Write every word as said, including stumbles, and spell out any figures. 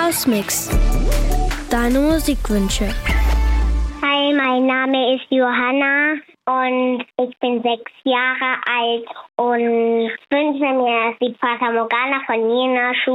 Hausmix. Deine Musikwünsche. Hi, mein Name ist Johanna und ich bin sechs Jahre alt und wünsche mir die Fata Morgana von Nina Schuh.